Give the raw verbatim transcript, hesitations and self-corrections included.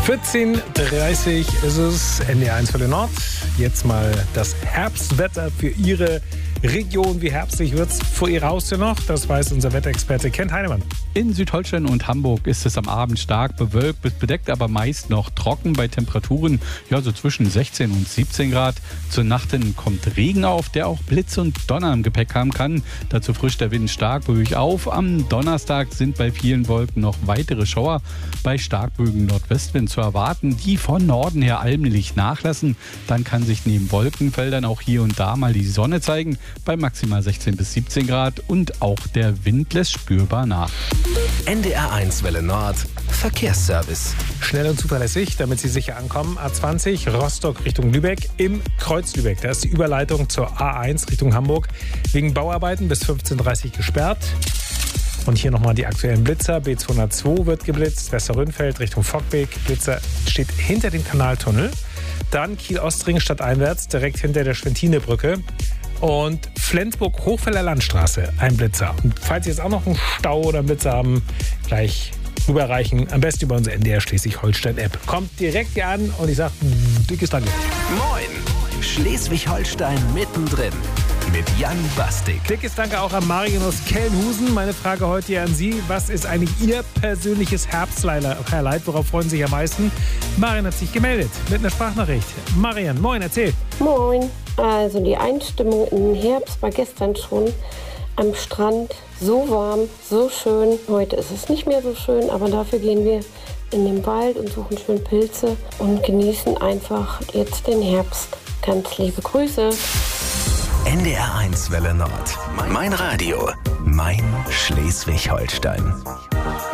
vierzehn Uhr dreißig ist es, N D R eins für den Nord. Jetzt mal das Herbstwetter für Ihre Region. Wie herbstlich wird es vor Ihrer Haustür noch? Das weiß unser Wetterexperte Kent Heinemann. In Südholstein und Hamburg ist es am Abend stark bewölkt, bis bedeckt, aber meist noch trocken bei Temperaturen ja so zwischen sechzehn und siebzehn Grad. Zur Nacht hin kommt Regen auf, der auch Blitz und Donner im Gepäck haben kann. Dazu frischt der Wind stark böig auf. Am Donnerstag sind bei vielen Wolken noch weitere Schauer bei starkböigem Nordwestwind zu erwarten, die von Norden her allmählich nachlassen. Dann kann sich neben Wolkenfeldern auch hier und da mal die Sonne zeigen, bei maximal sechzehn bis siebzehn Grad, und auch der Wind lässt spürbar nach. N D R eins Welle Nord Verkehrsservice. Schnell und zuverlässig, damit Sie sicher ankommen. A zwanzig Rostock Richtung Lübeck im Kreuz Lübeck. Da ist die Überleitung zur A eins Richtung Hamburg wegen Bauarbeiten bis fünfzehn Uhr dreißig gesperrt. Und hier nochmal die aktuellen Blitzer. B zweihundertzwei wird geblitzt, Westerrönfeld Richtung Fockbeek. Blitzer steht hinter dem Kanaltunnel. Dann Kiel-Ostring stadteinwärts, direkt hinter der Schwentinebrücke. Und Flensburg-Hochfelder Landstraße, ein Blitzer. Und falls Sie jetzt auch noch einen Stau oder einen Blitzer haben, gleich rüberreichen. Am besten über unsere N D R Schleswig-Holstein-App. Kommt direkt hier an und ich sage dickes Danke. Moin, Schleswig-Holstein mittendrin mit Jan Bastik. Dickes Danke auch an Marion aus Kellenhusen. Meine Frage heute hier an Sie. Was ist eigentlich Ihr persönliches Herbsthighlight? Worauf freuen Sie sich am meisten? Marion hat sich gemeldet mit einer Sprachnachricht. Marion, moin, erzähl. Moin. Also die Einstimmung in den Herbst war gestern schon am Strand. So warm, so schön. Heute ist es nicht mehr so schön, aber dafür gehen wir in den Wald und suchen schön Pilze und genießen einfach jetzt den Herbst. Ganz liebe Grüße. N D R eins Welle Nord. Mein Radio. Mein Schleswig-Holstein.